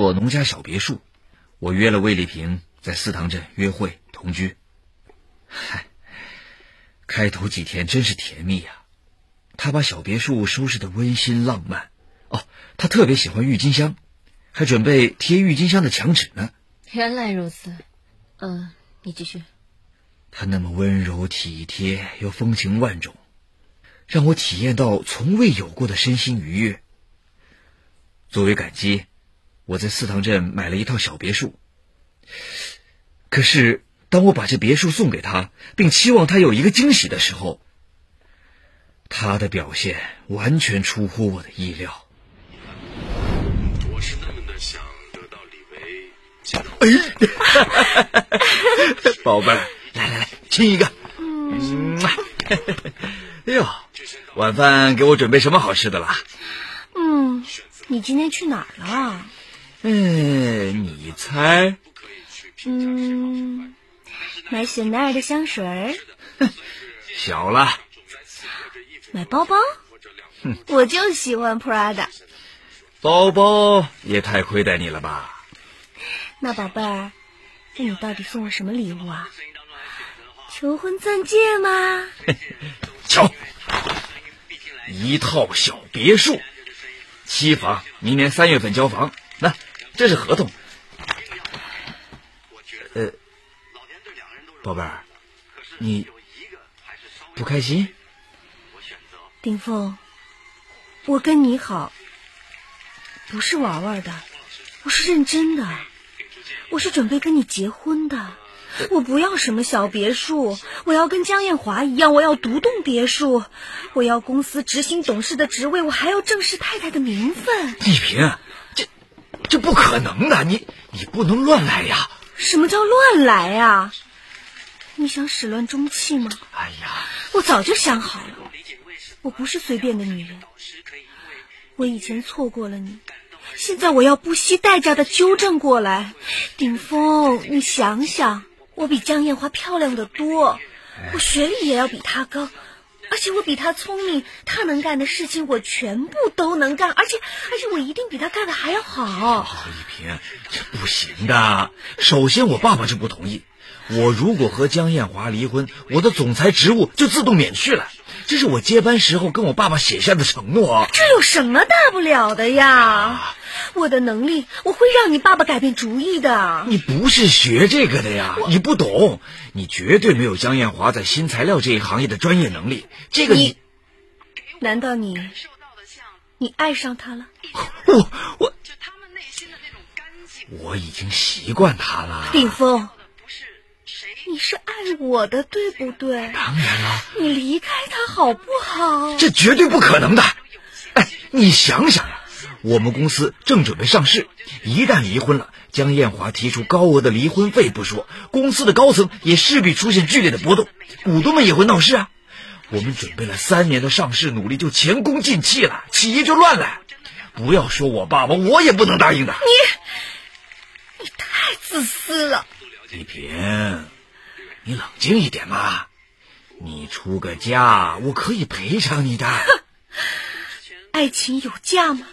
座农家小别墅，我约了魏丽萍在四塘镇约会同居。开头几天真是甜蜜呀，她把小别墅收拾得温馨浪漫。她特别喜欢郁金香，还准备贴郁金香的墙纸呢。 原来如此，你继续。 她那么温柔体贴又风情万种，让我体验到从未有过的身心愉悦。作为感激，我在四塘镇买了一套小别墅。可是当我把这别墅送给她，并期望她有一个惊喜的时候，她的表现完全出乎我的意料。 我是那么的想得到李维宝贝儿，来亲一个。哎呦，晚饭给我准备什么好吃的啦？ 你今天去哪儿了？ 你猜？ 买雪奈儿的香水。 小了。 买包包？我就喜欢 Prada。 包包也太亏待你了吧？ 那宝贝儿，那你到底送我什么礼物啊？求婚钻戒吗？ 瞧，一套小别墅，7房，明年3月份交房。那这是合同。宝贝儿，你不开心？ 丁峰，我跟你好不是玩玩的，我是认真的，我是准备跟你结婚的。我不要什么小别墅，我要跟江艳华一样，我要独栋别墅，我要公司执行董事的职位，我还要正式太太的名分。 丽萍，这不可能的，你不能乱来呀！ 什么叫乱来呀？你想始乱终弃吗？ 哎呀， 我早就想好了，我不是随便的女人，我以前错过了你，现在我要不惜代价的纠正过来。顶峰，你想想，我比江艳华漂亮得多，我学历也要比她高，而且我比她聪明，她能干的事情我全部都能干，而且我一定比她干的还要好。 丽萍，这不行的。首先我爸爸就不同意，我如果和江艳华离婚，我的总裁职务就自动免去了，这是我接班时候跟我爸爸写下的承诺。 这有什么大不了的呀？我的能力，我会让你爸爸改变主意的。 你不是学这个的呀，你不懂，你绝对没有江艳华在新材料这一行业的专业能力。这个难道你爱上他了？ 我已经习惯他了。 顶峰，你是爱我的，对不对？ 当然了。 你离开他好不好？ 这绝对不可能的。你想想呀，我们公司正准备上市，一旦离婚了，江艳华提出高额的离婚费不说，公司的高层也势必出现剧烈的波动，股东们也会闹事啊。我们准备了3年的上市努力就前功尽弃了，企业就乱了。不要说我爸爸，我也不能答应的。 你太自私了。 丽萍，你冷静一点嘛，你出个价，我可以赔偿你的。 爱情有价吗？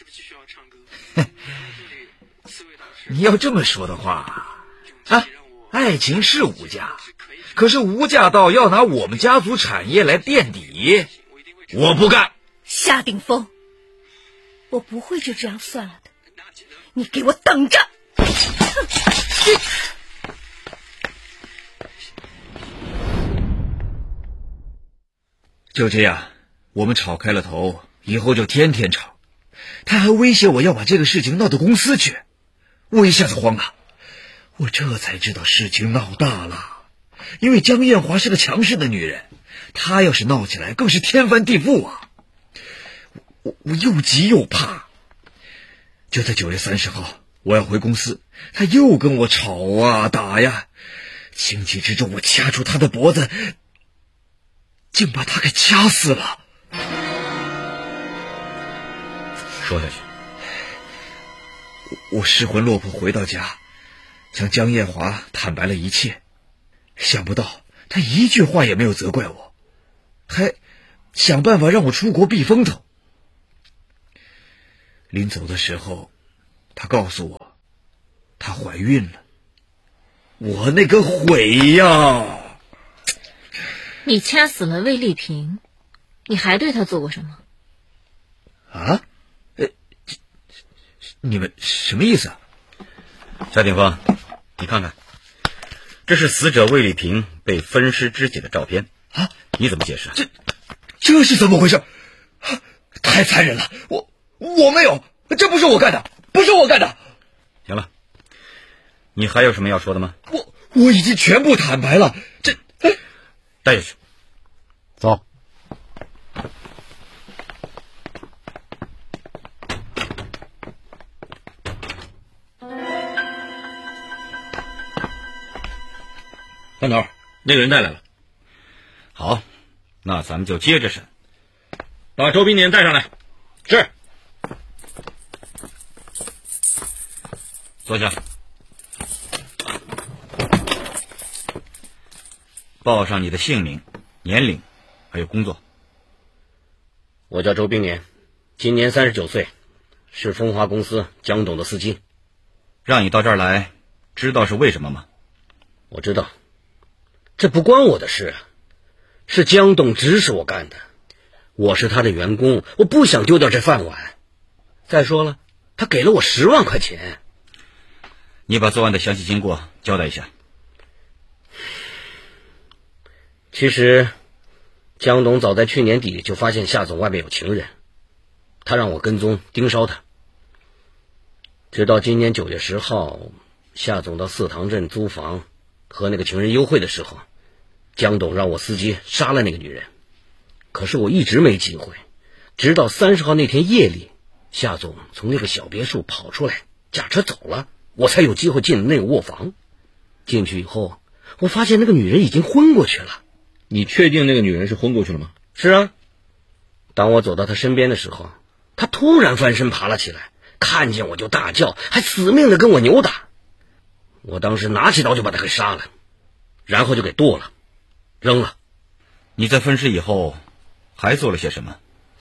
你要这么说的话，爱情是无价，可是无价到要拿我们家族产业来垫底，我不干。 夏顶峰，我不会就这样算了的，你给我等着。 就这样，我们吵开了头，以后就天天吵。他还威胁我要把这个事情闹到公司去，我一下子慌了。我这才知道事情闹大了，因为江艳华是个强势的女人，她要是闹起来更是天翻地覆啊。我又急又怕。就在9月30号，我要回公司，他又跟我吵啊打呀，情急之中我掐住他的脖子，竟把他给掐死了。 说下去。 我失魂落魄回到家，向江艳华坦白了一切，想不到他一句话也没有责怪我，还想办法让我出国避风头。临走的时候，他告诉我， 怀孕了，我那个悔呀！ 你掐死了魏丽萍，你还对她做过什么？ 啊？你们什么意思啊？ 夏定峰，你看看，这是死者魏丽萍被分尸肢解的照片啊！ 你怎么解释？ 这是怎么回事？太残忍了！我没有，这不是我干的，不是我干的。 行了，你还有什么要说的吗？ 我已经全部坦白了。 带下去。 走。 班头，那个人带来了。好，那咱们就接着审。把周冰年带上来。是。坐下。报上你的姓名、年龄，还有工作。 我叫周冰年，今年39岁，是风华公司江董的司机。 让你到这儿来，知道是为什么吗？ 我知道，这不关我的事，是江董指使我干的。我是他的员工，我不想丢掉这饭碗。再说了，他给了我10万块钱。 你把作案的详细经过交代一下。 其实江董早在去年底就发现夏总外面有情人，他让我跟踪盯梢他。直到今年9月10号，夏总到四塘镇租房和那个情人幽会的时候，江董让我司机杀了那个女人。可是我一直没机会，直到30号那天夜里，夏总从那个小别墅跑出来，驾车走了，我才有机会进那个卧房。进去以后，我发现那个女人已经昏过去了。 你确定那个女人是昏过去了吗？ 是啊。当我走到她身边的时候，她突然翻身爬了起来，看见我就大叫，还死命的跟我扭打。我当时拿起刀就把她给杀了，然后就给剁了，扔了。 你在分尸以后还做了些什么？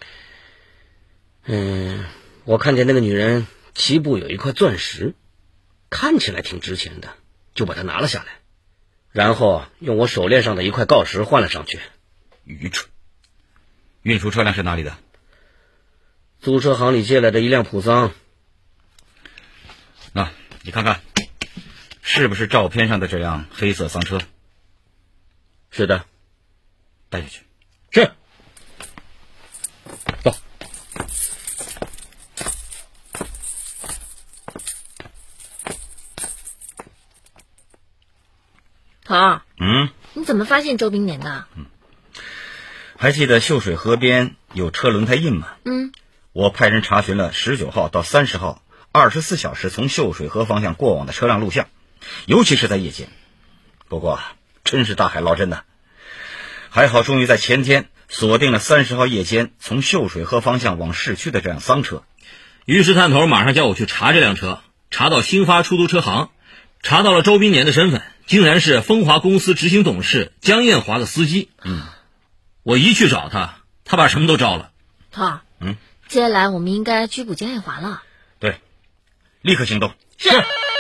我看见那个女人脐部有一块钻石，看起来挺值钱的，就把它拿了下来，然后用我手链上的一块锆石换了上去。 愚蠢！运输车辆是哪里的？ 租车行里借来的一辆普桑。 那你看看，是不是照片上的这辆黑色桑车？ 是的。 带下去。 是。走。 头，你怎么发现周冰年的？ 还记得秀水河边有车轮胎印吗？我派人查询了19号到30号24小时从秀水河方向过往的车辆录像，尤其是在夜间。不过真是大海捞针呐！还好终于在前天锁定了30号夜间从秀水河方向往市区的这辆桑车。 于是探头马上叫我去查这辆车，查到兴发出租车行，查到了周冰年的身份，竟然是风华公司执行董事江艳华的司机。我一去找他，他把什么都招了。 头，接下来我们应该拘捕江艳华了。 对，立刻行动。 是。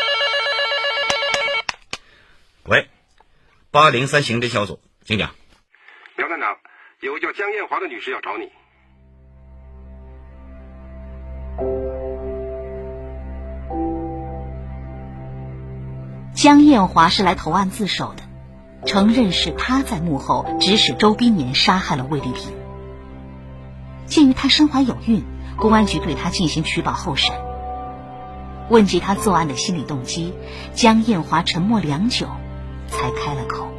喂，803刑侦小组，请讲。 苗探长，有个叫江艳华的女士要找你。 江艳华是来投案自首的，承认是他在幕后指使周冰年杀害了魏丽萍。鉴于他身怀有孕，公安局对他进行取保候审。问及他作案的心理动机，江艳华沉默良久，才开了口。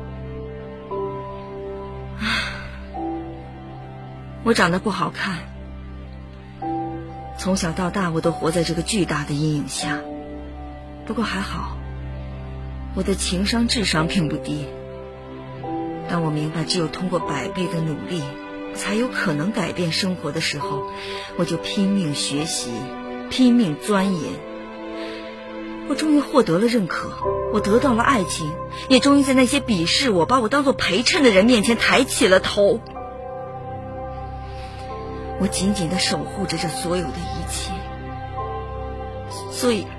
我长得不好看，从小到大我都活在这个巨大的阴影下。不过还好，我的情商智商并不低。当我明白只有通过100倍的努力才有可能改变生活的时候，我就拼命学习，拼命钻研。我终于获得了认可，我得到了爱情，也终于在那些鄙视我把我当作陪衬的人面前抬起了头。我紧紧地守护着这所有的一切，所以